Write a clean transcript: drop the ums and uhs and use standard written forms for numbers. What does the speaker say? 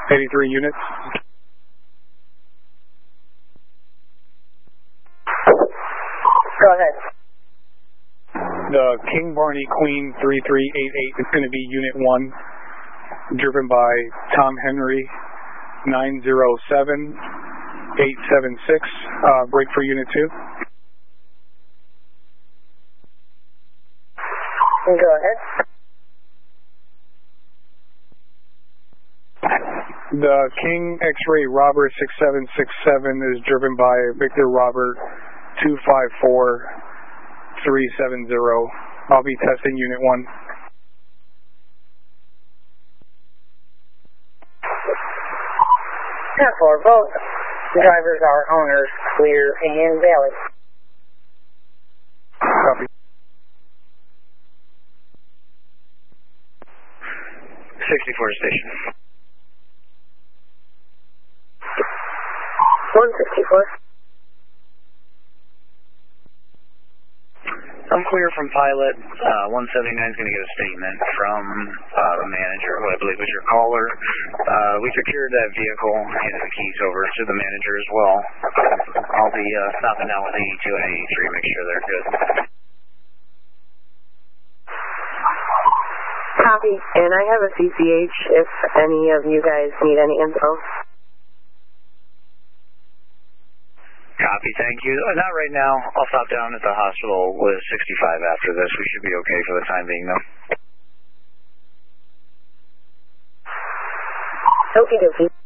83 units. Go ahead. The King Barney Queen 3388 is going to be Unit 1, driven by Tom Henry 907-876. Break for Unit 2. Go ahead. The King X-Ray Robert 6767 is driven by Victor Robert 254370. I'll be testing Unit 1. 10-4, both drivers are owners, clear and valid. Copy. 64 station. 164. I'm clear from pilot. 179 is going to get a statement from the manager, who I believe was your caller. We secured that vehicle, handed the keys over to the manager as well. I'll be stopping down with 82 and 83, make sure they're good. Copy. And I have a CCH if any of you guys need any info. Copy, thank you. Not right now. I'll stop down at the hospital with 65 after this. We should be okay for the time being, though. Okie dokie.